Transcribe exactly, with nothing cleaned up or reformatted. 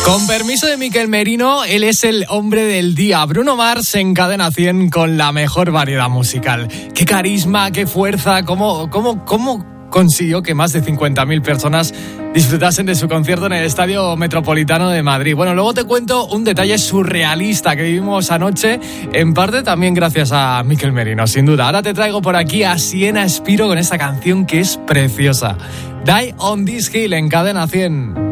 Con permiso de Miquel Merino, él es el hombre del día. Bruno Mars en Cadena cien con la mejor variedad musical. Qué carisma, qué fuerza, cómo, cómo, cómo consiguió que más de cincuenta mil personas disfrutasen de su concierto en el Estadio Metropolitano de Madrid. Bueno, luego te cuento un detalle surrealista que vivimos anoche, en parte también gracias a Miquel Merino, sin duda. Ahora te traigo por aquí a Siena Spiro con esta canción que es preciosa. Die on this hill en Cadena cien.